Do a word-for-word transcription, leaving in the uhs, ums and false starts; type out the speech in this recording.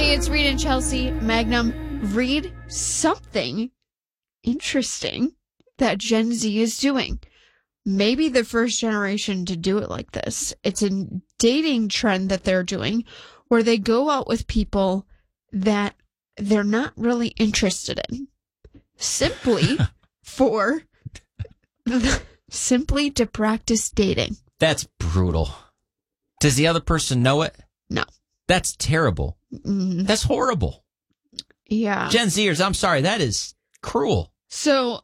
Hey, it's Reed and Chelsea. Magnum, read something interesting that Gen Z is doing. Maybe the first generation to do it like this. It's a dating trend that they're doing where they go out with people that they're not really interested in. Simply for, simply to practice dating. That's brutal. Does the other person know it? No. That's terrible. Mm. That's horrible. Yeah. Gen Zers, I'm sorry, that is cruel. So